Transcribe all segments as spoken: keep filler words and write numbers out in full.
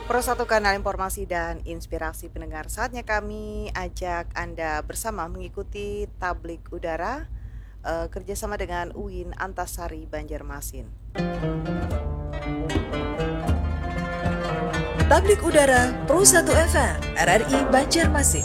Pro satu kanal informasi dan inspirasi pendengar. Saatnya kami ajak Anda bersama mengikuti tablik udara uh, kerjasama dengan U I N Antasari Banjarmasin. Tablik udara Pro satu F M R R I Banjarmasin.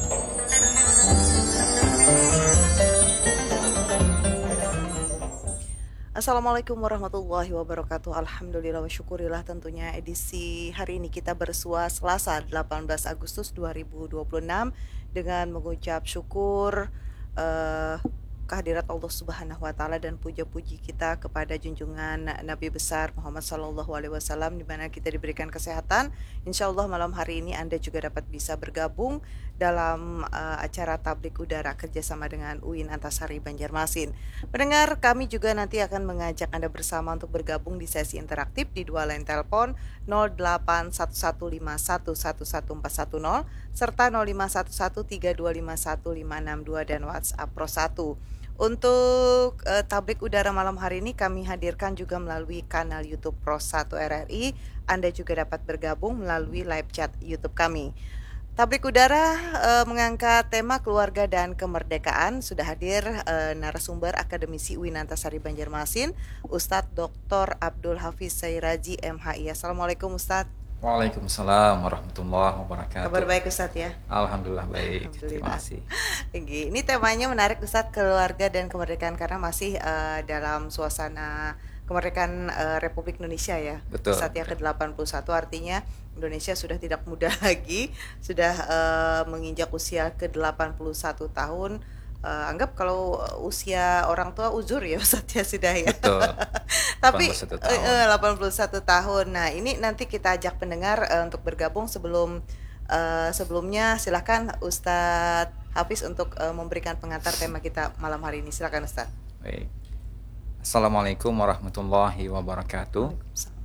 Assalamualaikum warahmatullahi wabarakatuh. Alhamdulillah wa syukurillah. Tentunya edisi hari ini kita bersua Selasa delapan belas Agustus dua ribu dua puluh enam dengan mengucap syukur uh, kehadirat Allah Subhanahu wa taala dan puja-puji kita kepada junjungan Nabi besar Muhammad sallallahu alaihi wasallam, di mana kita diberikan kesehatan. Insyaallah malam hari ini Anda juga dapat bisa bergabung dalam uh, acara tablik udara kerjasama dengan U I N Antasari Banjarmasin. Mendengar, kami juga nanti akan mengajak Anda bersama untuk bergabung di sesi interaktif di dua line telepon nol delapan satu satu lima satu satu satu empat satu nol serta nol lima satu satu tiga dua lima satu lima enam dua dan WhatsApp Pro satu. Untuk uh, tablik udara malam hari ini kami hadirkan juga melalui kanal YouTube Pro satu R R I. Anda juga dapat bergabung melalui live chat YouTube kami. Tablik udara uh, mengangkat tema keluarga dan kemerdekaan. Sudah hadir uh, narasumber akademisi U I N Antasari Banjarmasin, Ustadz Doktor Abdul Hafiz Sairaji M Hi. Assalamualaikum Ustadz. Waalaikumsalam warahmatullahi wabarakatuh. Kabar baik Ustadz ya? Alhamdulillah baik. Alhamdulillah. Terima kasih. Ini temanya menarik Ustadz, keluarga dan kemerdekaan, karena masih uh, dalam suasana kemerdekaan uh, Republik Indonesia ya. Betul. Saat yang ke delapan puluh satu, artinya Indonesia sudah tidak muda lagi, sudah uh, menginjak usia ke delapan puluh satu tahun. Uh, anggap kalau usia orang tua uzur ya Ustadz ya, sudah ya. Betul. Tapi delapan puluh satu tahun. Uh, delapan puluh satu tahun. Nah, ini nanti kita ajak pendengar uh, untuk bergabung. Sebelum uh, sebelumnya silahkan Ustadz Hafiz untuk uh, memberikan pengantar tema kita malam hari ini. Silakan Ustadz. Baik. Assalamualaikum warahmatullahi wabarakatuh.